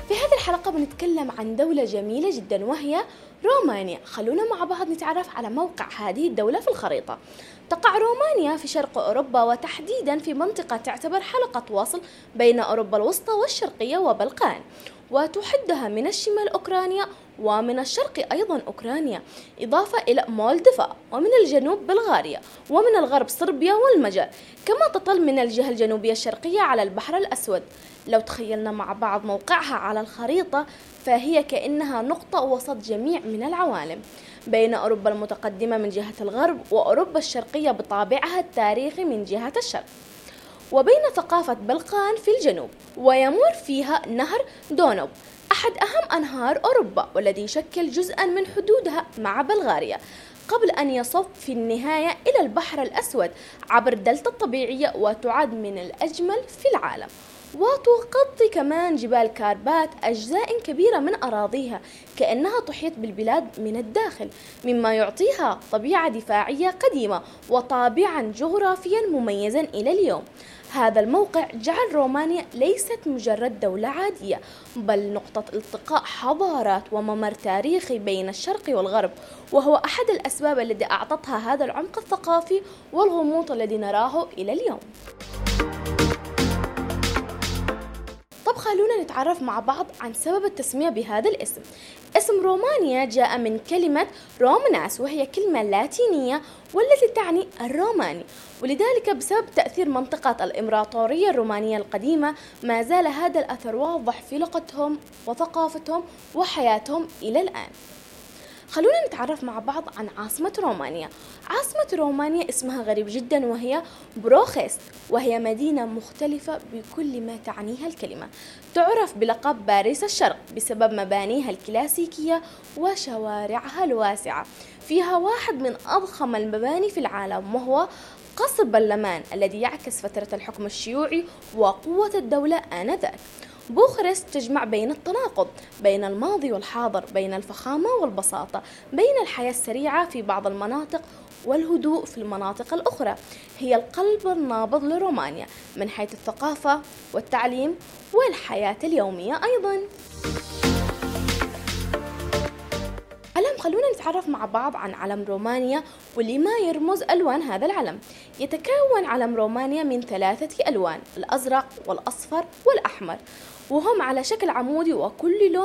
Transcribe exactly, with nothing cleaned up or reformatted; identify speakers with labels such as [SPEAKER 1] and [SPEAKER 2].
[SPEAKER 1] في هذه الحلقة بنتكلم عن دولة جميلة جدا وهي رومانيا. خلونا مع بعض نتعرف على موقع هذه الدولة في الخريطة. تقع رومانيا في شرق أوروبا، وتحديدا في منطقة تعتبر حلقة وصل بين أوروبا الوسطى والشرقية وبلقان، وتحدها من الشمال أوكرانيا، ومن الشرق أيضا أوكرانيا، إضافة إلى مولدوفا، ومن الجنوب بلغاريا، ومن الغرب صربيا والمجر، كما تطل من الجهة الجنوبية الشرقية على البحر الأسود. لو تخيلنا مع بعض موقعها على الخريطة، فهي كأنها نقطة وسط جميع من العوالم، بين أوروبا المتقدمة من جهة الغرب وأوروبا الشرقية بطابعها التاريخي من جهة الشرق، وبين ثقافة بلقان في الجنوب، ويمر فيها نهر دونوب أحد أهم أنهار أوروبا، والذي يشكل جزءا من حدودها مع بلغاريا، قبل أن يصب في النهاية إلى البحر الأسود عبر الدلتا الطبيعية، وتعد من الأجمل في العالم. وتغطي كمان جبال كاربات أجزاء كبيرة من أراضيها، كأنها تحيط بالبلاد من الداخل، مما يعطيها طبيعة دفاعية قديمة وطابعا جغرافيا مميزا إلى اليوم. هذا الموقع جعل رومانيا ليست مجرد دولة عادية، بل نقطة التقاء حضارات وممر تاريخي بين الشرق والغرب، وهو أحد الأسباب التي أعطتها هذا العمق الثقافي والغموض الذي نراه إلى اليوم. طب خلونا نتعرف مع بعض عن سبب التسمية بهذا الاسم. اسم رومانيا جاء من كلمة رومناس، وهي كلمة لاتينية والتي تعني الروماني، ولذلك بسبب تأثير منطقة الإمبراطورية الرومانية القديمة ما زال هذا الأثر واضح في لغتهم وثقافتهم وحياتهم إلى الآن. خلونا نتعرف مع بعض عن عاصمة رومانيا. عاصمة رومانيا اسمها غريب جدا، وهي بروخيست، وهي مدينة مختلفة بكل ما تعنيها الكلمة. تعرف بلقب باريس الشرق بسبب مبانيها الكلاسيكية وشوارعها الواسعة. فيها واحد من أضخم المباني في العالم، وهو قصر برلمان الذي يعكس فترة الحكم الشيوعي وقوة الدولة آنذاك. بوخارست تجمع بين التناقض بين الماضي والحاضر، بين الفخامة والبساطة، بين الحياة السريعة في بعض المناطق والهدوء في المناطق الأخرى. هي القلب النابض لرومانيا من حيث الثقافة والتعليم والحياة اليومية أيضاً. علم خلونا نتعرف مع بعض عن علم رومانيا ولما يرمز ألوان هذا العلم. يتكون علم رومانيا من ثلاثة ألوان: الأزرق والأصفر والأحمر، وهم على شكل عمودي، وكل لون